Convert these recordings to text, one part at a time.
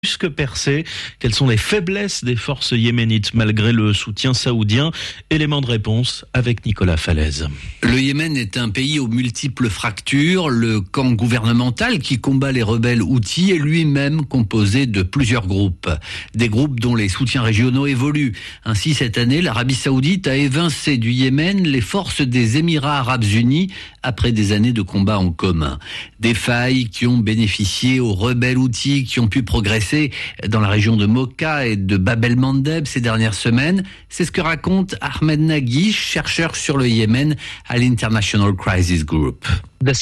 plus que percé. Quelles sont les faiblesses des forces yéménites malgré le soutien saoudien? Élément de réponse avec Nicolas Falaise. Le Yémen est un pays aux multiples fractures. Le camp gouvernemental qui combat les rebelles houthis est lui-même composé de plusieurs groupes. Des groupes dont les soutiens régionaux évoluent. Ainsi, cette année, l'Arabie Saoudite a évincé du Yémen les forces des Émirats Arabes Unis après des années de combats en commun. Des failles qui ont bénéficié aux rebelles houthis qui ont pu progresser dans la région de Mocha et de Bab el-Mandeb ces dernières semaines. C'est ce que raconte Ahmed Nagui, chercheur sur le Yémen à l'International Crisis Group. Les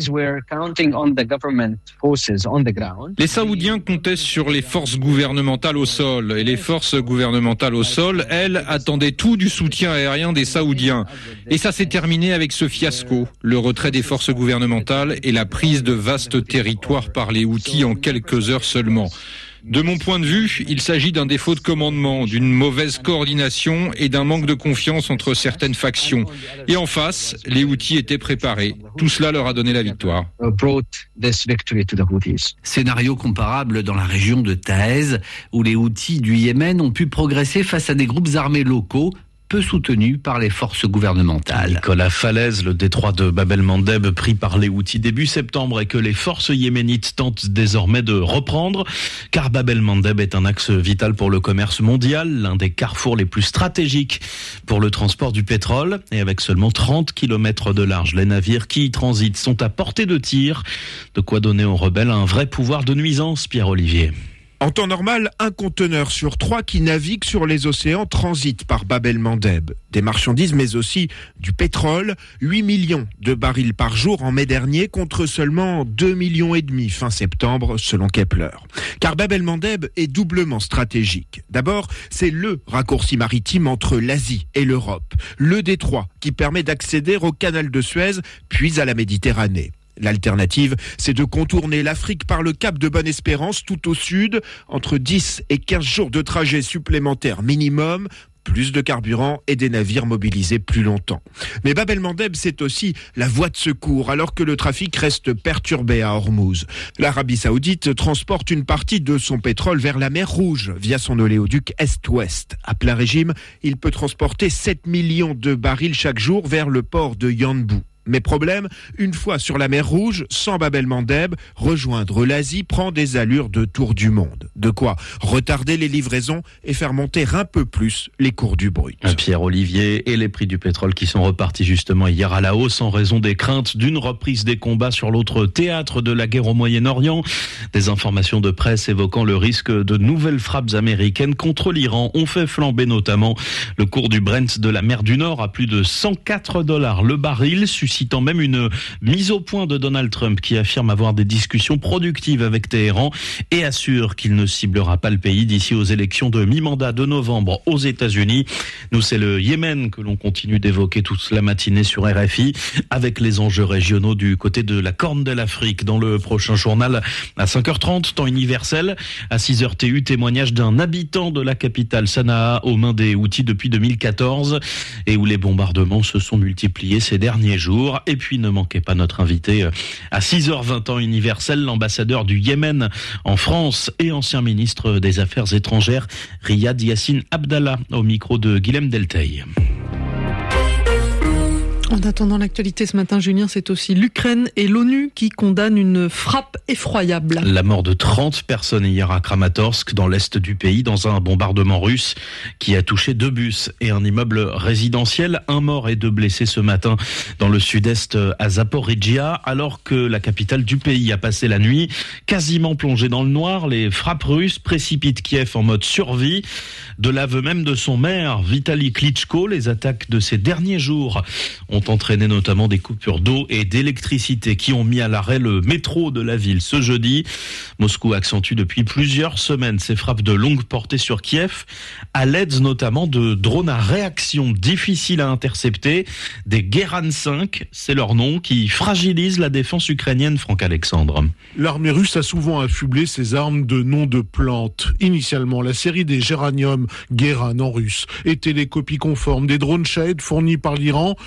Saoudiens comptaient sur les forces gouvernementales au sol. Et les forces gouvernementales au sol, elles, attendaient tout du soutien aérien des Saoudiens. Et ça s'est terminé avec ce fiasco, le retrait des forces gouvernementales et la prise de vastes territoires par les Houthis en quelques heures seulement. De mon point de vue, il s'agit d'un défaut de commandement, d'une mauvaise coordination et d'un manque de confiance entre certaines factions. Et en face, les Houthis étaient préparés. Tout cela leur a donné la victoire. Scénario comparable dans la région de Taïz, où les Houthis du Yémen ont pu progresser face à des groupes armés locaux, peu soutenu par les forces gouvernementales. Nicolas Falaise, le détroit de Bab el-Mandeb pris par les Houthis début septembre et que les forces yéménites tentent désormais de reprendre, car Bab el-Mandeb est un axe vital pour le commerce mondial, l'un des carrefours les plus stratégiques pour le transport du pétrole, et avec seulement 30 km de large, les navires qui y transitent sont à portée de tir, de quoi donner aux rebelles un vrai pouvoir de nuisance, Pierre-Olivier. En temps normal, un conteneur sur 3 qui navigue sur les océans transite par Bab el-Mandeb. Des marchandises, mais aussi du pétrole. 8 millions de barils par jour en mai dernier, contre seulement 2,5 millions fin septembre, selon Kepler. Car Bab el-Mandeb est doublement stratégique. D'abord, c'est le raccourci maritime entre l'Asie et l'Europe. Le détroit qui permet d'accéder au canal de Suez, puis à la Méditerranée. L'alternative, c'est de contourner l'Afrique par le cap de Bonne-Espérance tout au sud, entre 10 et 15 jours de trajet supplémentaires minimum, plus de carburant et des navires mobilisés plus longtemps. Mais Bab el-Mandeb, c'est aussi la voie de secours, alors que le trafic reste perturbé à Hormuz. L'Arabie Saoudite transporte une partie de son pétrole vers la mer Rouge, via son oléoduc Est-Ouest. À plein régime, il peut transporter 7 millions de barils chaque jour vers le port de Yanbu. Mais problème, une fois sur la mer Rouge, sans Bab el-Mandeb, rejoindre l'Asie prend des allures de tour du monde. De quoi retarder les livraisons et faire monter un peu plus les cours du brut. Pierre-Olivier, et les prix du pétrole qui sont repartis justement hier à la hausse en raison des craintes d'une reprise des combats sur l'autre théâtre de la guerre au Moyen-Orient. Des informations de presse évoquant le risque de nouvelles frappes américaines contre l'Iran ont fait flamber notamment le cours du Brent de la mer du Nord à plus de $104 le baril, citant même une mise au point de Donald Trump qui affirme avoir des discussions productives avec Téhéran et assure qu'il ne ciblera pas le pays d'ici aux élections de mi-mandat de novembre aux États-Unis. Nous, c'est le Yémen que l'on continue d'évoquer toute la matinée sur RFI avec les enjeux régionaux du côté de la Corne de l'Afrique. Dans le prochain journal à 5h30, temps universel, à 6h TU, témoignage d'un habitant de la capitale Sanaa aux mains des Houthis depuis 2014 et où les bombardements se sont multipliés ces derniers jours. Et puis ne manquez pas notre invité à 6h20 temps universel, l'ambassadeur du Yémen en France et ancien ministre des Affaires étrangères, Riyad Yassine Abdallah, au micro de Guilhem Delteil. En attendant l'actualité ce matin, Julien, c'est aussi l'Ukraine et l'ONU qui condamnent une frappe effroyable. La mort de 30 personnes hier à Kramatorsk, dans l'est du pays, dans un bombardement russe qui a touché 2 bus et un immeuble résidentiel. 1 mort et 2 blessés ce matin dans le sud-est à Zaporijjia, alors que la capitale du pays a passé la nuit quasiment plongée dans le noir. Les frappes russes précipitent Kiev en mode survie. De l'aveu même de son maire, Vitali Klitschko, les attaques de ces derniers jours ont entraîné notamment des coupures d'eau et d'électricité qui ont mis à l'arrêt le métro de la ville ce jeudi. Moscou accentue depuis plusieurs semaines ses frappes de longue portée sur Kiev, à l'aide notamment de drones à réaction difficiles à intercepter, des Guéran 5, c'est leur nom, qui fragilisent la défense ukrainienne, Franck Alexandre. L'armée russe a souvent affublé ses armes de noms de plantes. Initialement, la série des géraniums Guéran en russe était les copies conformes des drones Shahed fournis par l'Iran, puis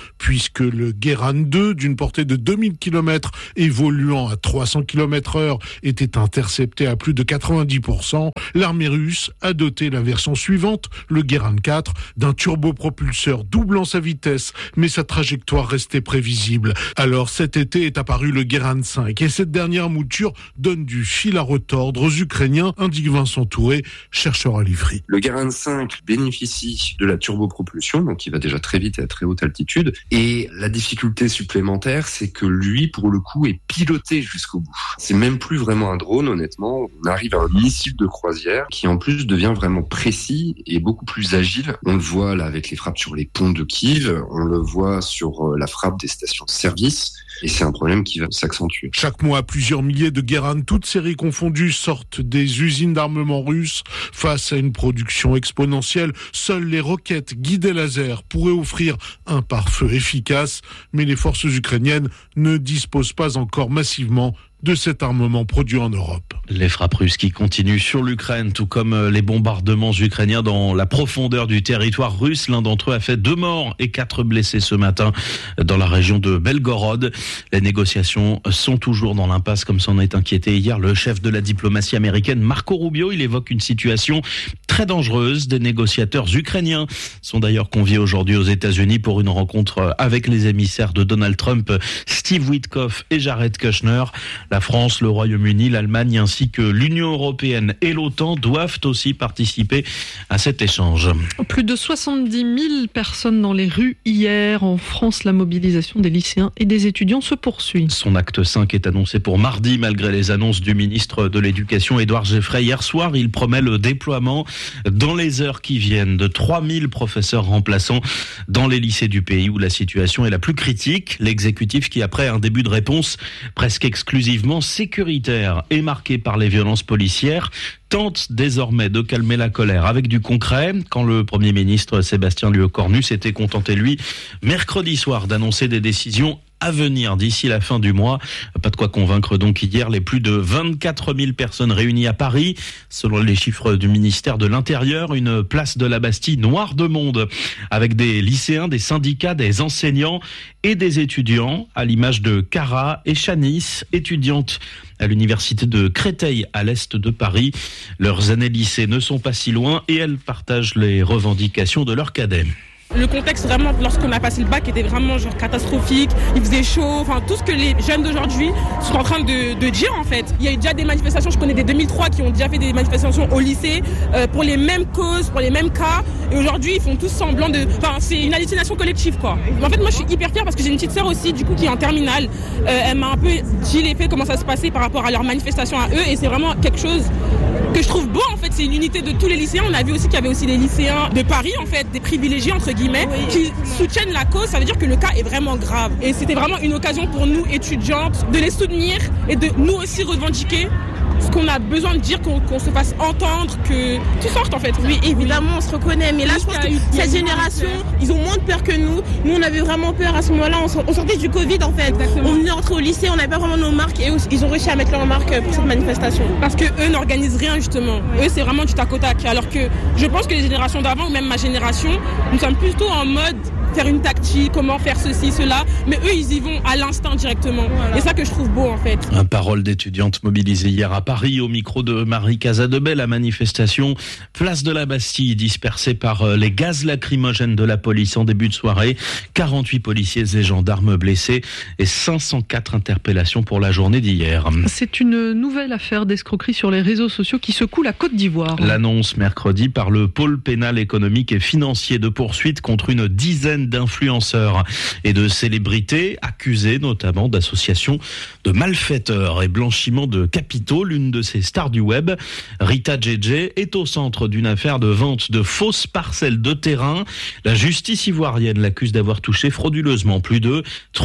puisque le Guéran 2, d'une portée de 2000 km évoluant à 300 km/h, était intercepté à plus de 90%. L'armée russe a doté la version suivante, le Guéran 4, d'un turbopropulseur doublant sa vitesse, mais sa trajectoire restait prévisible. Alors cet été est apparu le Guéran 5 et cette dernière mouture donne du fil à retordre aux Ukrainiens, indique Vincent Touré, chercheur à l'IFRI. Le Guéran 5 bénéficie de la turbopropulsion, donc il va déjà très vite et à très haute altitude. Et la difficulté supplémentaire, c'est que lui, pour le coup, est piloté jusqu'au bout. C'est même plus vraiment un drone, honnêtement. On arrive à un missile de croisière qui, en plus, devient vraiment précis et beaucoup plus agile. On le voit là avec les frappes sur les ponts de Kiev, on le voit sur la frappe des stations-service. Et c'est un problème qui va s'accentuer. Chaque mois, plusieurs milliers de Guéran, toutes séries confondues, sortent des usines d'armement russes. Face à une production exponentielle, seules les roquettes guidées laser pourraient offrir un pare-feu efficace. Mais les forces ukrainiennes ne disposent pas encore massivement de cet armement produit en Europe. Les frappes russes qui continuent sur l'Ukraine, tout comme les bombardements ukrainiens dans la profondeur du territoire russe. L'un d'entre eux a fait 2 morts et 4 blessés ce matin dans la région de Belgorod. Les négociations sont toujours dans l'impasse, comme s'en est inquiété hier le chef de la diplomatie américaine, Marco Rubio. Il évoque une situation très dangereuse. Des négociateurs ukrainiens sont d'ailleurs conviés aujourd'hui aux États-Unis pour une rencontre avec les émissaires de Donald Trump, Steve Witkoff et Jared Kushner. La France, le Royaume-Uni, l'Allemagne ainsi que l'Union européenne et l'OTAN doivent aussi participer à cet échange. Plus de 70 000 personnes dans les rues hier. En France, la mobilisation des lycéens et des étudiants se poursuit. Son acte 5 est annoncé pour mardi, malgré les annonces du ministre de l'Éducation, Édouard Geoffrey. Hier soir, il promet le déploiement dans les heures qui viennent de 3000 professeurs remplaçants dans les lycées du pays où la situation est la plus critique. L'exécutif qui, après un début de réponse presque exclusivement sécuritaire et marqué par les violences policières, tente désormais de calmer la colère avec du concret. Quand le Premier ministre Sébastien Lecornu s'était contenté, lui, mercredi soir, d'annoncer des décisions à venir d'ici la fin du mois. Pas de quoi convaincre donc hier les plus de 24 000 personnes réunies à Paris. Selon les chiffres du ministère de l'Intérieur, une place de la Bastille noire de monde avec des lycéens, des syndicats, des enseignants et des étudiants, à l'image de Cara et Chanice, étudiantes à l'université de Créteil à l'est de Paris. Leurs années lycée ne sont pas si loin et elles partagent les revendications de leurs cadets. Le contexte vraiment lorsqu'on a passé le bac était vraiment catastrophique, il faisait chaud, enfin tout ce que les jeunes d'aujourd'hui sont en train de dire en fait. Il y a eu déjà des manifestations, je connais des 2003 qui ont déjà fait des manifestations au lycée pour les mêmes causes, pour les mêmes cas, et aujourd'hui ils font tous semblant de... Enfin c'est une hallucination collective quoi. En fait moi je suis hyper fière parce que j'ai une petite sœur aussi du coup qui est en terminale, elle m'a un peu dit les faits, comment ça se passait par rapport à leurs manifestations à eux, et c'est vraiment quelque chose que je trouve beau en fait, c'est une unité de tous les lycéens. On a vu aussi qu'il y avait aussi des lycéens de Paris en fait, des privilégiés entre guillemets, qui soutiennent la cause. Ça veut dire que le cas est vraiment grave et c'était vraiment une occasion pour nous étudiantes de les soutenir et de nous aussi revendiquer ce qu'on a besoin de dire, qu'on se fasse entendre, que tout sorte en fait. Oui, évidemment, on se reconnaît, mais là je pense que cette génération, ils ont moins de peur que nous. Nous on avait vraiment peur à ce moment-là, on sortait du Covid en fait. Exactement. On venait entrer au lycée, on n'avait pas vraiment nos marques et ils ont réussi à mettre leurs marques pour cette manifestation. Parce que eux n'organisent rien justement. Eux c'est vraiment du tac au tac. Alors que je pense que les générations d'avant ou même ma génération, nous sommes plutôt en mode faire une tactique, comment faire ceci, cela, mais eux ils y vont à l'instinct directement. Voilà. Et ça que je trouve beau en fait. Un parole d'étudiante mobilisée hier à Paris au micro de Marie Casadebel. La manifestation place de la Bastille dispersée par les gaz lacrymogènes de la police en début de soirée. 48 policiers et gendarmes blessés et 504 interpellations pour la journée d'hier. C'est une nouvelle affaire d'escroquerie sur les réseaux sociaux qui secoue la Côte d'Ivoire. L'annonce mercredi par le pôle pénal économique et financier de poursuite contre une dizaine d'influenceurs et de célébrités accusés notamment d'association de malfaiteurs et blanchiment de capitaux. L'une de ces stars du web, Rita Djedje, est au centre d'une affaire de vente de fausses parcelles de terrain. La justice ivoirienne l'accuse d'avoir touché frauduleusement plus de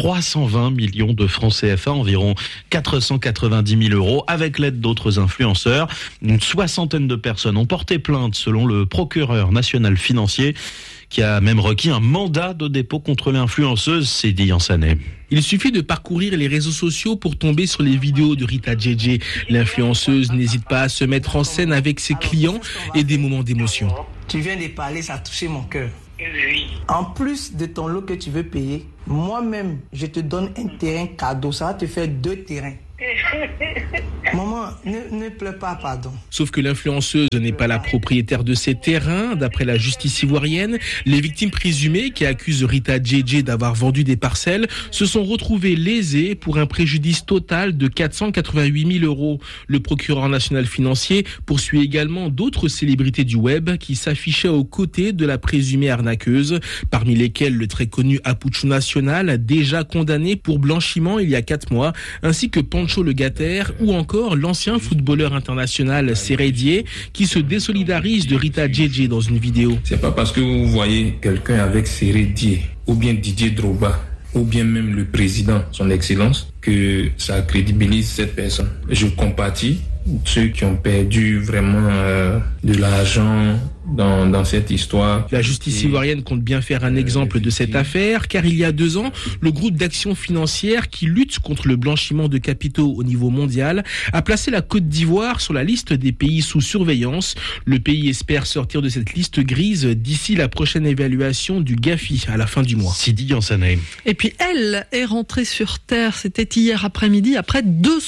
320 millions de francs CFA, environ 490 000 euros, avec l'aide d'autres influenceurs. Une soixantaine de personnes ont porté plainte selon le procureur national financier, qui a même requis un mandat de dépôt contre l'influenceuse Sidi Yansané. Il suffit de parcourir les réseaux sociaux pour tomber sur les vidéos de Rita Djedje. L'influenceuse n'hésite pas à se mettre en scène avec ses clients et des moments d'émotion. Tu viens de parler, ça a touché mon cœur. Oui. En plus de ton lot que tu veux payer, moi-même, je te donne un terrain cadeau. Ça va te faire 2 terrains. Maman, ne pleure pas, pardon. Sauf que l'influenceuse n'est pas la propriétaire de ces terrains. D'après la justice ivoirienne, les victimes présumées qui accusent Rita Djedje d'avoir vendu des parcelles se sont retrouvées lésées pour un préjudice total de 488 000 euros. Le procureur national financier poursuit également d'autres célébrités du web qui s'affichaient aux côtés de la présumée arnaqueuse, parmi lesquelles le très connu Apuchu National, déjà condamné pour blanchiment il y a 4 mois, ainsi que Pancho Legater ou encore l'ancien footballeur international Seredier qui se désolidarise de Rita Djedje dans une vidéo. C'est pas parce que vous voyez quelqu'un avec Seredier ou bien Didier Drogba ou bien même le président, son excellence, que ça crédibilise cette personne. Je compatis ceux qui ont perdu vraiment de l'argent dans cette histoire. La justice ivoirienne compte bien faire un exemple de cette affaire, car il y a 2 ans, le groupe d'action financière qui lutte contre le blanchiment de capitaux au niveau mondial a placé la Côte d'Ivoire sur la liste des pays sous surveillance. Le pays espère sortir de cette liste grise d'ici la prochaine évaluation du GAFI à la fin du mois. Sidi Yansané. Et puis elle est rentrée sur Terre, c'était hier après-midi, après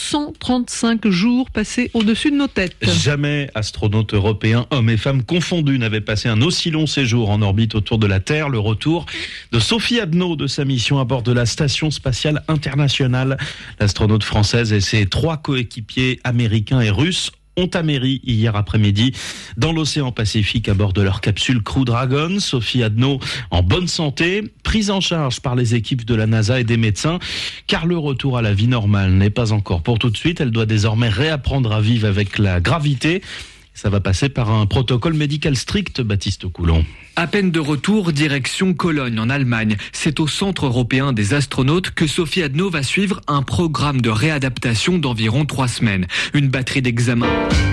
235 jours passés au-dessus de nos têtes. Jamais astronautes européens, hommes et femmes confondus, n'avait passé un aussi long séjour en orbite autour de la Terre. Le retour de Sophie Adno de sa mission à bord de la Station Spatiale Internationale. L'astronaute française et ses 3 coéquipiers américains et russes ont améri hier après-midi dans l'océan Pacifique à bord de leur capsule Crew Dragon. Sophie Adno en bonne santé, prise en charge par les équipes de la NASA et des médecins, car le retour à la vie normale n'est pas encore pour tout de suite. Elle doit désormais réapprendre à vivre avec la gravité. Ça va passer par un protocole médical strict, Baptiste Coulon. À peine de retour, direction Cologne, en Allemagne. C'est au Centre européen des astronautes que Sophie Adno va suivre un programme de réadaptation d'environ 3 semaines. Une batterie d'examens.